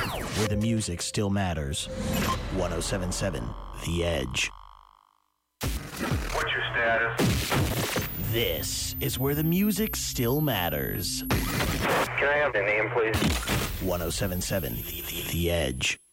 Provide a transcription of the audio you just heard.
where the music still matters. 107.7 The Edge. What's your status? This is where the music still matters. Can I have the name, please? 107.7 The Edge.